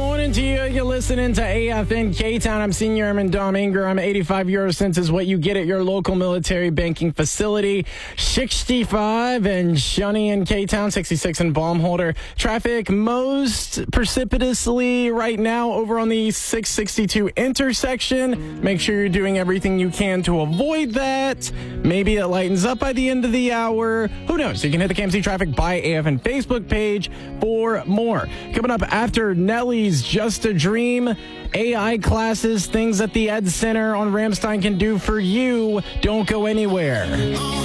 morning to you. You're listening to AFN K-Town. I'm Senior Airman Dom Ingram. 85 euro cents is what you get at your local military banking facility. 65 in Shunny and K-Town, 66 in Baumholder. Traffic most precipitously right now over on the 662 intersection. Make sure you're doing everything you can to avoid that. Maybe it lightens up by the end of the hour. Who knows? You can hit the KMC Traffic by AFN Facebook page for more. Coming up after Nelly's Just a Dream, AI classes, things that the Ed Center on Ramstein can do for you. Don't go anywhere.